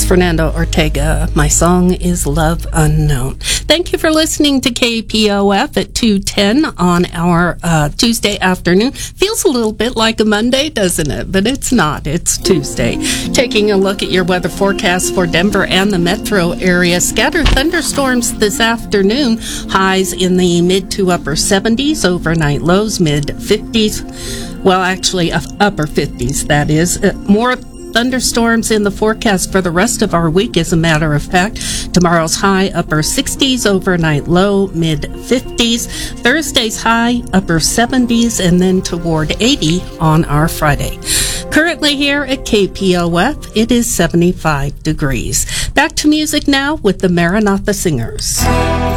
Fernando Ortega. My song is Love Unknown. Thank you for listening to KPOF at 2:10 on our Tuesday afternoon. Feels a little bit like a Monday, doesn't it? But it's not. It's Tuesday. Taking a look at your weather forecast for Denver and the metro area. Scattered thunderstorms this afternoon. Highs in the mid to upper 70s. Overnight lows mid 50s. Well, actually, upper 50s, that is. More thunderstorms in the forecast for the rest of our week, as a matter of fact. Tomorrow's high, upper 60s, overnight low, mid 50s. Thursday's high, upper 70s, and then toward 80 on our Friday. Currently here at KPOF, it is 75 degrees. Back to music now with the Maranatha Singers.